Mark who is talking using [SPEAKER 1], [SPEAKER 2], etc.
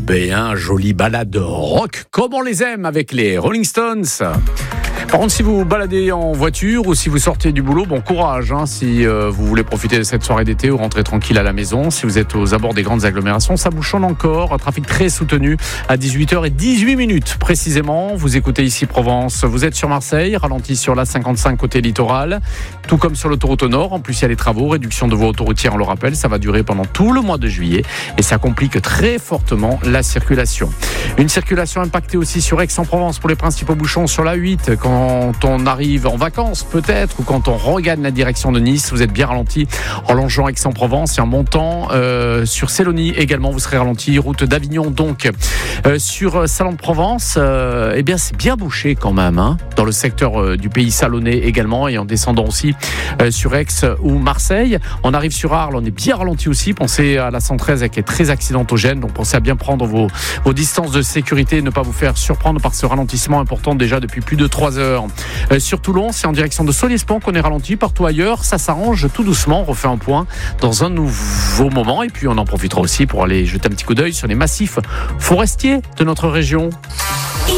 [SPEAKER 1] jolie balade rock, comme on les aime avec les Rolling Stones. Par contre, si vous vous baladez en voiture ou si vous sortez du boulot, bon courage, si vous voulez profiter de cette soirée d'été ou rentrer tranquille à la maison. Si vous êtes aux abords des grandes agglomérations, ça bouchonne encore. Un trafic très soutenu à 18h18 précisément. Vous écoutez ici Provence. Vous êtes sur Marseille, ralenti sur la 55 côté littoral, tout comme sur l'autoroute au nord. En plus, il y a les travaux, réduction de voies autoroutières, on le rappelle. Ça va durer pendant tout le mois de juillet et ça complique très fortement la circulation. Une circulation impactée aussi sur Aix-en-Provence pour les principaux bouchons sur la 8 quand on arrive en vacances peut-être ou quand on regagne la direction de Nice. Vous êtes bien ralenti en longeant Aix-en-Provence et en montant sur Célonie également. Vous serez ralenti route d'Avignon donc sur Salon de Provence. Eh bien c'est bien bouché quand même dans le secteur du pays salonnais également et en descendant aussi sur Aix ou Marseille. On arrive sur Arles, on est bien ralenti aussi. Pensez à la 113 qui est très accidentogène, donc pensez à bien prendre vos distances de sécurité et ne pas vous faire surprendre par ce ralentissement important déjà depuis plus de 3 heures. Sur Toulon, c'est en direction de Solliès-Pont qu'on est ralenti. Partout ailleurs, ça s'arrange tout doucement. On refait un point dans un nouveau moment et puis on en profitera aussi pour aller jeter un petit coup d'œil sur les massifs forestiers de notre région.